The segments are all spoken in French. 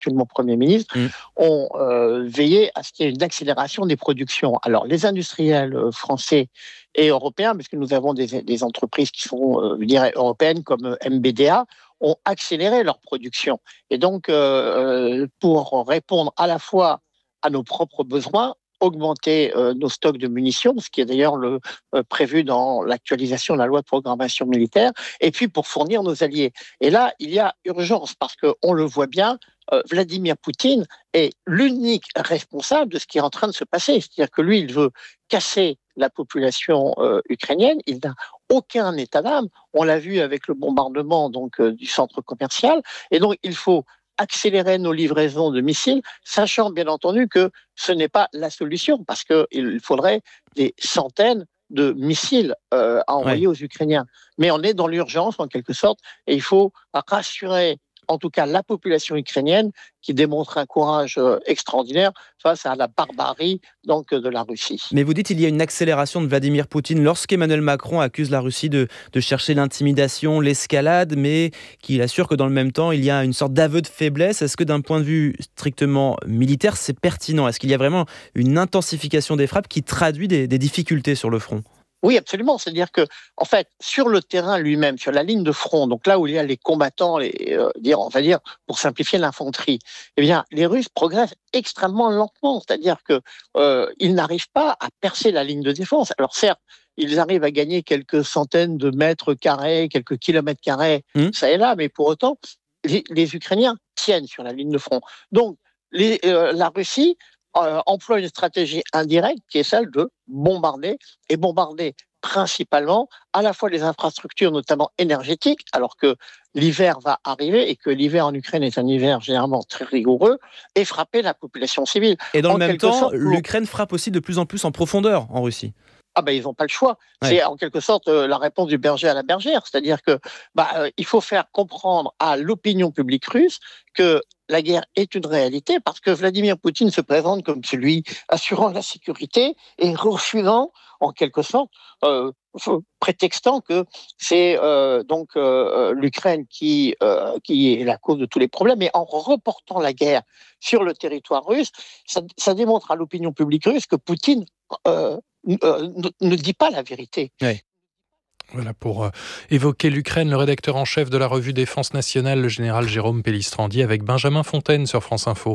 actuellement Premier ministre, ont veillé à ce qu'il y ait une accélération des productions. Alors, les industriels français et européens, puisque nous avons des entreprises qui sont, je dirais, européennes, comme MBDA, ont accéléré leur production. Et donc, pour répondre à la fois à nos propres besoins, augmenter nos stocks de munitions, ce qui est d'ailleurs prévu dans l'actualisation de la loi de programmation militaire, et puis pour fournir nos alliés. Et là, il y a urgence, parce qu'on le voit bien, Vladimir Poutine est l'unique responsable de ce qui est en train de se passer. C'est-à-dire que lui, il veut casser la population ukrainienne, il n'a aucun état d'âme. On l'a vu avec le bombardement du centre commercial, et donc il faut accélérer nos livraisons de missiles, sachant bien entendu que ce n'est pas la solution, parce qu'il faudrait des centaines de missiles à envoyer aux Ukrainiens. Mais on est dans l'urgence, en quelque sorte, et il faut rassurer en tout cas la population ukrainienne qui démontre un courage extraordinaire face à la barbarie de la Russie. Mais vous dites qu'il y a une accélération de Vladimir Poutine lorsqu'Emmanuel Macron accuse la Russie de chercher l'intimidation, l'escalade, mais qu'il assure que dans le même temps, il y a une sorte d'aveu de faiblesse. Est-ce que d'un point de vue strictement militaire, c'est pertinent ? Est-ce qu'il y a vraiment une intensification des frappes qui traduit des difficultés sur le front ? Oui, absolument. C'est-à-dire que, en fait, sur le terrain lui-même, sur la ligne de front, donc là où il y a les combattants, on va dire, pour simplifier l'infanterie, eh bien, les Russes progressent extrêmement lentement. C'est-à-dire que ils n'arrivent pas à percer la ligne de défense. Alors certes, ils arrivent à gagner quelques centaines de mètres carrés, quelques kilomètres carrés, ça et là, mais pour autant, les Ukrainiens tiennent sur la ligne de front. Donc, la Russie emploie une stratégie indirecte qui est celle de bombarder principalement à la fois les infrastructures, notamment énergétiques, alors que l'hiver va arriver et que l'hiver en Ukraine est un hiver généralement très rigoureux, et frapper la population civile. Et dans le même temps, l'Ukraine frappe aussi de plus en plus en profondeur en Russie. Ils n'ont pas le choix. Ouais. C'est en quelque sorte la réponse du berger à la bergère. C'est-à-dire que il faut faire comprendre à l'opinion publique russe que la guerre est une réalité, parce que Vladimir Poutine se présente comme celui assurant la sécurité et refusant, en quelque sorte, prétextant que c'est l'Ukraine qui est la cause de tous les problèmes, mais en reportant la guerre sur le territoire russe, ça démontre à l'opinion publique russe que Poutine ne dit pas la vérité. Oui. Voilà pour évoquer l'Ukraine, le rédacteur en chef de la revue Défense nationale, le général Jérôme Pellistrandi, avec Benjamin Fontaine sur France Info.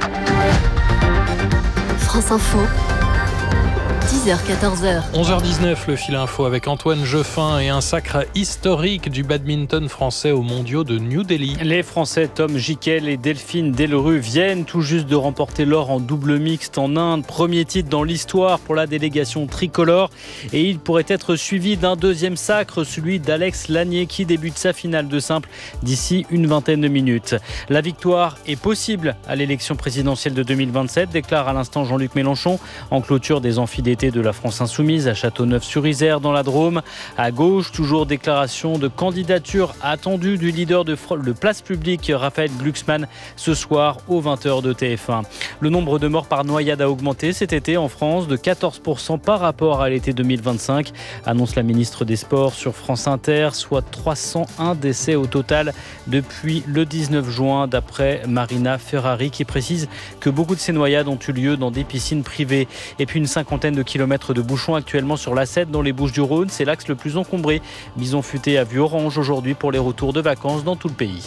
France Info. 10h-14h. 11h19, le fil info avec Antoine Jeffin et un sacre historique du badminton français aux mondiaux de New Delhi. Les Français Tom Gickel et Delphine Delru viennent tout juste de remporter l'or en double mixte en Inde. Premier titre dans l'histoire pour la délégation tricolore. Et il pourrait être suivi d'un deuxième sacre, celui d'Alex Lanier qui débute sa finale de simple d'ici une vingtaine de minutes. La victoire est possible à l'élection présidentielle de 2027, déclare à l'instant Jean-Luc Mélenchon en clôture des amphithéâtres de la France Insoumise à Châteauneuf-sur-Isère dans la Drôme. À gauche, toujours déclaration de candidature attendue du leader de Place Publique, Raphaël Glucksmann, ce soir aux 20h de TF1. Le nombre de morts par noyade a augmenté cet été en France de 14% par rapport à l'été 2025, annonce la ministre des Sports sur France Inter, soit 301 décès au total depuis le 19 juin, d'après Marina Ferrari, qui précise que beaucoup de ces noyades ont eu lieu dans des piscines privées. Et puis une cinquantaine de kilomètres de bouchons actuellement sur l'A7 dans les Bouches-du-Rhône. C'est l'axe le plus encombré. Bison Futé a vu orange aujourd'hui pour les retours de vacances dans tout le pays.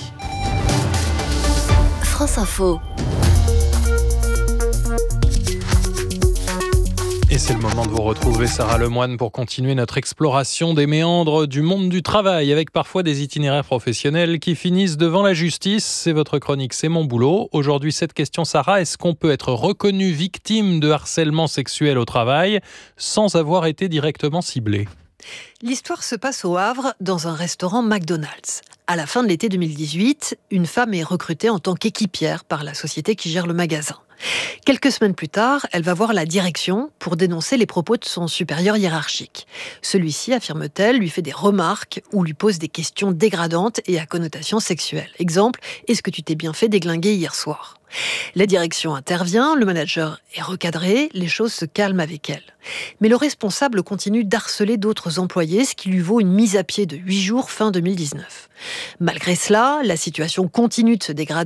France Info. Et c'est le moment de vous retrouver, Sarah Lemoine, pour continuer notre exploration des méandres du monde du travail, avec parfois des itinéraires professionnels qui finissent devant la justice. C'est votre chronique, c'est mon boulot. Aujourd'hui, cette question, Sarah, est-ce qu'on peut être reconnu victime de harcèlement sexuel au travail sans avoir été directement ciblé ? L'histoire se passe au Havre, dans un restaurant McDonald's. À la fin de l'été 2018, une femme est recrutée en tant qu'équipière par la société qui gère le magasin. Quelques semaines plus tard, elle va voir la direction pour dénoncer les propos de son supérieur hiérarchique. Celui-ci, affirme-t-elle, lui fait des remarques ou lui pose des questions dégradantes et à connotation sexuelle. Exemple, est-ce que tu t'es bien fait déglinguer hier soir ? La direction intervient, le manager est recadré, les choses se calment avec elle. Mais le responsable continue d'harceler d'autres employés, ce qui lui vaut une mise à pied de 8 jours fin 2019. Malgré cela, la situation continue de se dégrader.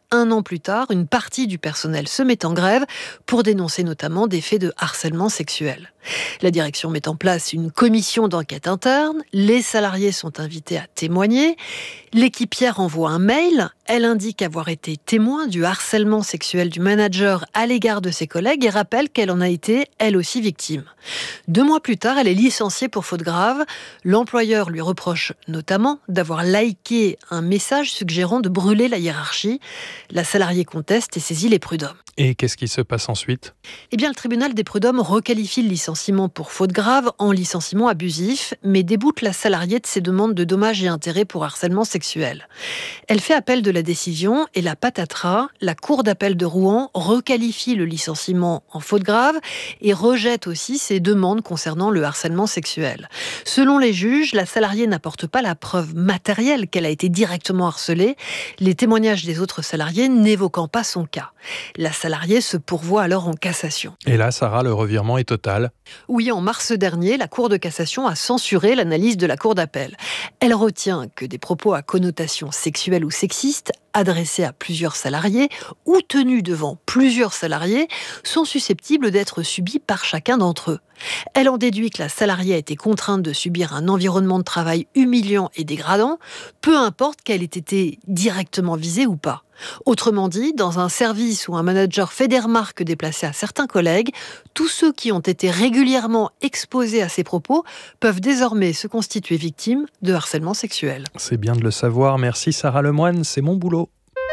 1 an plus tard, une partie du personnel se met en grève pour dénoncer notamment des faits de harcèlement sexuel. La direction met en place une commission d'enquête interne. Les salariés sont invités à témoigner. L'équipière envoie un mail. Elle indique avoir été témoin du harcèlement sexuel du manager à l'égard de ses collègues et rappelle qu'elle en a été, elle aussi, victime. 2 mois plus tard, elle est licenciée pour faute grave. L'employeur lui reproche notamment d'avoir liké un message suggérant de brûler la hiérarchie. La salariée conteste et saisit les prud'hommes. Et qu'est-ce qui se passe ensuite ? Eh bien, le tribunal des prud'hommes requalifie le licenciement pour faute grave en licenciement abusif, mais déboute la salariée de ses demandes de dommages et intérêts pour harcèlement sexuel. Elle fait appel de la décision et la patatras, la cour d'appel de Rouen requalifie le licenciement en faute grave et rejette aussi ses demandes concernant le harcèlement sexuel. Selon les juges, la salariée n'apporte pas la preuve matérielle qu'elle a été directement harcelée, les témoignages des autres salariés n'évoquant pas son cas. La salariée se pourvoit alors en cassation. Et là, Sarah, le revirement est total. Oui, en mars dernier, la Cour de cassation a censuré l'analyse de la Cour d'appel. Elle retient que des propos à connotation sexuelle ou sexiste adressés à plusieurs salariés ou tenus devant plusieurs salariés sont susceptibles d'être subis par chacun d'entre eux. Elle en déduit que la salariée a été contrainte de subir un environnement de travail humiliant et dégradant, peu importe qu'elle ait été directement visée ou pas. Autrement dit, dans un service où un manager fait des remarques déplacées à certains collègues, tous ceux qui ont été régulièrement exposés à ces propos peuvent désormais se constituer victimes de harcèlement sexuel. C'est bien de le savoir. Merci Sarah Lemoine, c'est mon boulot.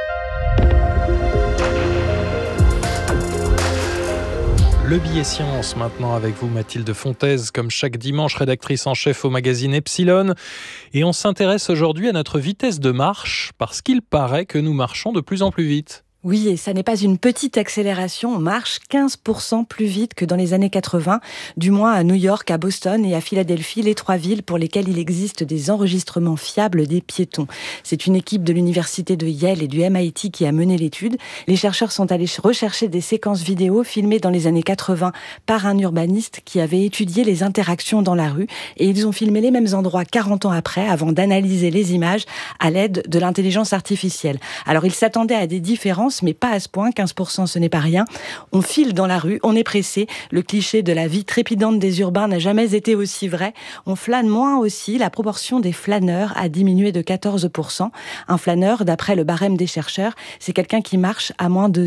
Le billet science maintenant avec vous Mathilde Fontaise, comme chaque dimanche rédactrice en chef au magazine Epsilon. Et on s'intéresse aujourd'hui à notre vitesse de marche parce qu'il paraît que nous marchons de plus en plus vite. Oui, et ça n'est pas une petite accélération. On marche 15% plus vite que dans les années 80, du moins à New York, à Boston et à Philadelphie, les 3 villes pour lesquelles il existe des enregistrements fiables des piétons. C'est une équipe de l'université de Yale et du MIT qui a mené l'étude. Les chercheurs sont allés rechercher des séquences vidéo filmées dans les années 80 par un urbaniste qui avait étudié les interactions dans la rue et ils ont filmé les mêmes endroits 40 ans après avant d'analyser les images à l'aide de l'intelligence artificielle. Alors ils s'attendaient à des différences, mais pas à ce point, 15% ce n'est pas rien. On file dans la rue, on est pressé. Le cliché de la vie trépidante des urbains n'a jamais été aussi vrai. On flâne moins aussi, la proportion des flâneurs a diminué de 14%. Un flâneur, d'après le barème des chercheurs, c'est quelqu'un qui marche à moins de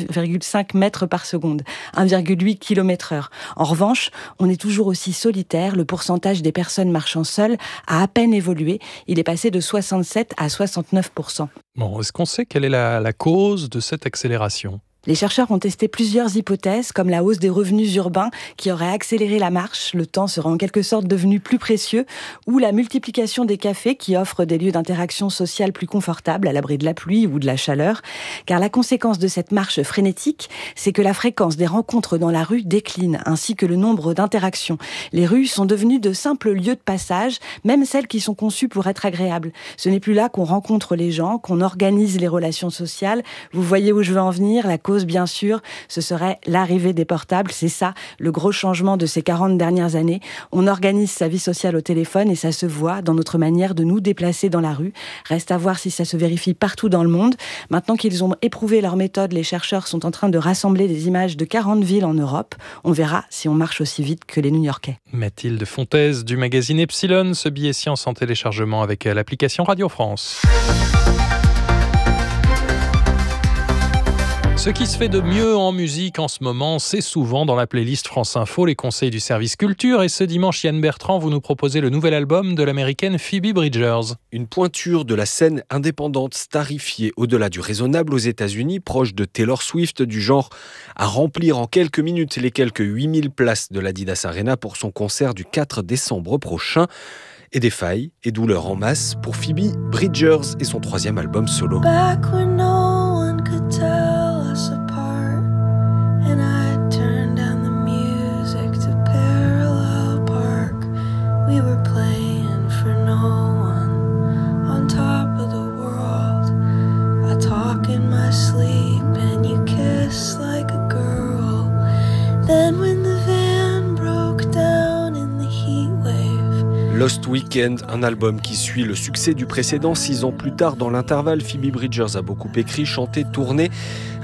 0,5 mètres par seconde, 1,8 km/h. En revanche, on est toujours aussi solitaire. Le pourcentage des personnes marchant seules a à peine évolué. Il est passé de 67 à 69%. Bon, est-ce qu'on sait quelle est la cause de cette accélération ? Les chercheurs ont testé plusieurs hypothèses, comme la hausse des revenus urbains qui aurait accéléré la marche, le temps serait en quelque sorte devenu plus précieux, ou la multiplication des cafés qui offrent des lieux d'interaction sociale plus confortables à l'abri de la pluie ou de la chaleur. Car la conséquence de cette marche frénétique, c'est que la fréquence des rencontres dans la rue décline, ainsi que le nombre d'interactions. Les rues sont devenues de simples lieux de passage, même celles qui sont conçues pour être agréables. Ce n'est plus là qu'on rencontre les gens, qu'on organise les relations sociales. Vous voyez où je veux en venir, la cause, bien sûr, ce serait l'arrivée des portables. C'est ça, le gros changement de ces 40 dernières années. On organise sa vie sociale au téléphone et ça se voit dans notre manière de nous déplacer dans la rue. Reste à voir si ça se vérifie partout dans le monde. Maintenant qu'ils ont éprouvé leur méthode, les chercheurs sont en train de rassembler des images de 40 villes en Europe. On verra si on marche aussi vite que les New-Yorkais. Mathilde Fontaise du magazine Epsilon, ce billet science en téléchargement avec l'application Radio France. Ce qui se fait de mieux en musique en ce moment, c'est souvent dans la playlist France Info, les conseils du service culture. Et ce dimanche, Yann Bertrand, vous nous proposez le nouvel album de l'américaine Phoebe Bridgers. Une pointure de la scène indépendante starifiée au-delà du raisonnable aux États-Unis, proche de Taylor Swift, du genre à remplir en quelques minutes les quelques 8000 places de l'Adidas Arena pour son concert du 4 décembre prochain. Et des failles et douleurs en masse pour Phoebe Bridgers et son 3e album solo. And I turned down the music to Parallel Park. We were playing for no one on top of the world. I talk in my sleep and you kiss like a girl. Then when the van broke down in the heat wave. Lost Weekend, un album qui suit le succès du précédent 6 ans plus tard. Dans l'intervalle, Phoebe Bridgers a beaucoup écrit, chanté, tourné.